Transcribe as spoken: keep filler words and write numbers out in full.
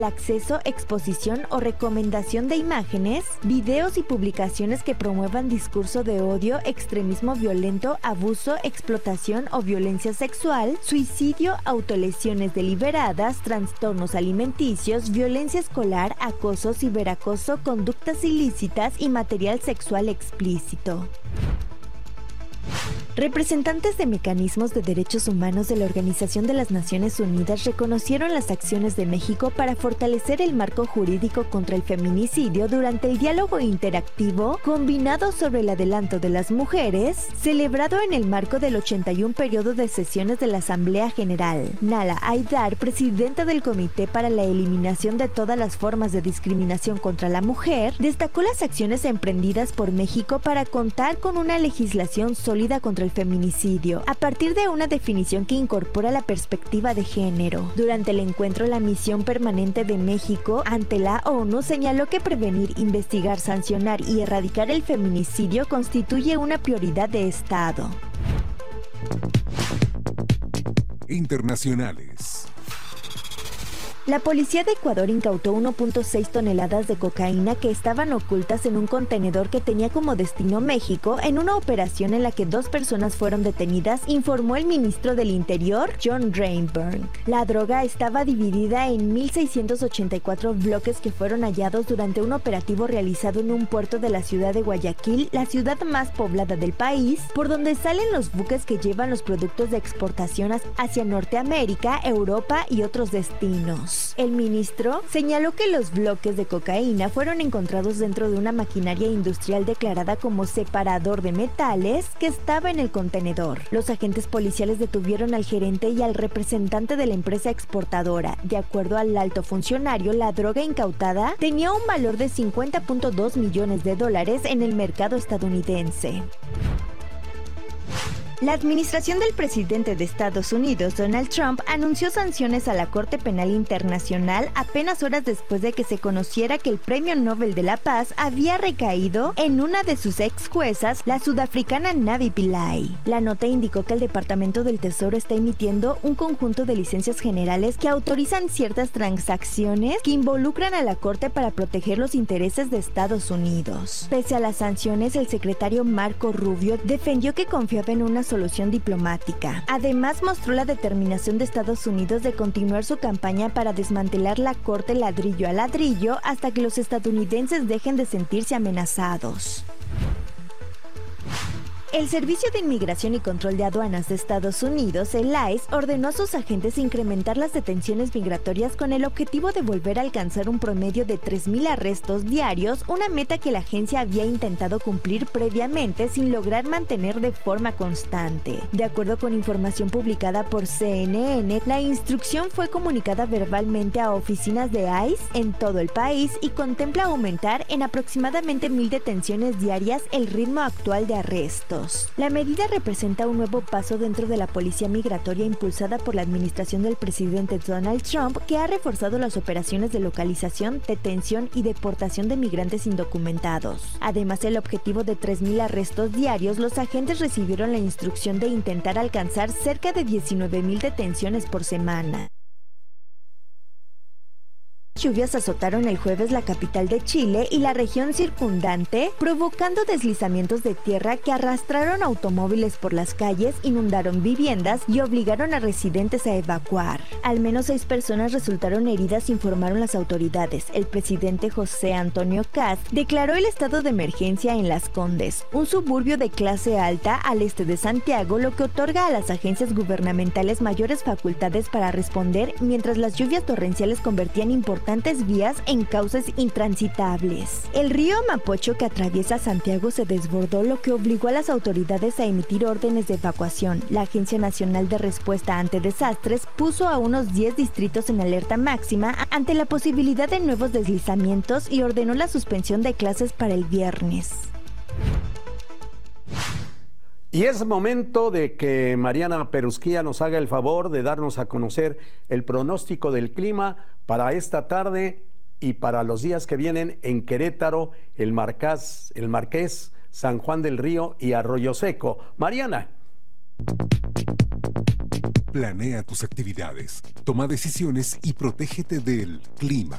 acceso, exposición o recomendación de imágenes, videos y publicaciones que promuevan discurso de odio, extremismo violento, abuso, explotación o violencia sexual, suicidio, autolesiones deliberadas, trastornos alimenticios, violencia escolar, acoso, ciberacoso, conductas ilícitas y material sexual explícito. Representantes de mecanismos de derechos humanos de la Organización de las Naciones Unidas reconocieron las acciones de México para fortalecer el marco jurídico contra el feminicidio durante el diálogo interactivo combinado sobre el adelanto de las mujeres, celebrado en el marco del ochenta y uno periodo de sesiones de la Asamblea General. Nala Aidar, presidenta del Comité para la Eliminación de todas las formas de discriminación contra la mujer, destacó las acciones emprendidas por México para contar con una legislación sólida contra el feminicidio, a partir de una definición que incorpora la perspectiva de género. Durante el encuentro, la Misión Permanente de México ante la ONU señaló que prevenir, investigar, sancionar y erradicar el feminicidio constituye una prioridad de Estado. Internacionales. La policía de Ecuador incautó uno punto seis toneladas de cocaína que estaban ocultas en un contenedor que tenía como destino México en una operación en la que dos personas fueron detenidas, informó el ministro del Interior, John Rainburn. La droga estaba dividida en mil seiscientos ochenta y cuatro bloques que fueron hallados durante un operativo realizado en un puerto de la ciudad de Guayaquil, la ciudad más poblada del país, por donde salen los buques que llevan los productos de exportación hacia Norteamérica, Europa y otros destinos. El ministro señaló que los bloques de cocaína fueron encontrados dentro de una maquinaria industrial declarada como separador de metales que estaba en el contenedor. Los agentes policiales detuvieron al gerente y al representante de la empresa exportadora. De acuerdo al alto funcionario, la droga incautada tenía un valor de cincuenta punto dos millones de dólares en el mercado estadounidense. La administración del presidente de Estados Unidos, Donald Trump, anunció sanciones a la Corte Penal Internacional apenas horas después de que se conociera que el Premio Nobel de la Paz había recaído en una de sus ex juezas, la sudafricana Navi Pillay. La nota indicó que el Departamento del Tesoro está emitiendo un conjunto de licencias generales que autorizan ciertas transacciones que involucran a la Corte para proteger los intereses de Estados Unidos. Pese a las sanciones, el secretario Marco Rubio defendió que confiaba en una solución diplomática. Además, mostró la determinación de Estados Unidos de continuar su campaña para desmantelar la Corte ladrillo a ladrillo hasta que los estadounidenses dejen de sentirse amenazados. El Servicio de Inmigración y Control de Aduanas de Estados Unidos, el I C E, ordenó a sus agentes incrementar las detenciones migratorias con el objetivo de volver a alcanzar un promedio de tres mil arrestos diarios, una meta que la agencia había intentado cumplir previamente sin lograr mantener de forma constante. De acuerdo con información publicada por C N N, la instrucción fue comunicada verbalmente a oficinas de I C E en todo el país y contempla aumentar en aproximadamente mil detenciones diarias el ritmo actual de arrestos. La medida representa un nuevo paso dentro de la policía migratoria impulsada por la administración del presidente Donald Trump, que ha reforzado las operaciones de localización, detención y deportación de migrantes indocumentados. Además, el objetivo de tres mil arrestos diarios, los agentes recibieron la instrucción de intentar alcanzar cerca de diecinueve mil detenciones por semana. Lluvias azotaron el jueves la capital de Chile y la región circundante, provocando deslizamientos de tierra que arrastraron automóviles por las calles, inundaron viviendas y obligaron a residentes a evacuar. Al menos seis personas resultaron heridas, informaron las autoridades. El presidente José Antonio Kast declaró el estado de emergencia en Las Condes, un suburbio de clase alta al este de Santiago, lo que otorga a las agencias gubernamentales mayores facultades para responder mientras las lluvias torrenciales convertían importantes vías en cauces intransitables. El río Mapocho que atraviesa Santiago se desbordó, lo que obligó a las autoridades a emitir órdenes de evacuación. La Agencia Nacional de Respuesta ante Desastres puso a unos diez distritos en alerta máxima ante la posibilidad de nuevos deslizamientos y ordenó la suspensión de clases para el viernes. Y es momento de que Mariana Perusquía nos haga el favor de darnos a conocer el pronóstico del clima para esta tarde y para los días que vienen en Querétaro, el Marqués, el Marqués, San Juan del Río y Arroyo Seco. Mariana. Planea tus actividades, toma decisiones y protégete del clima.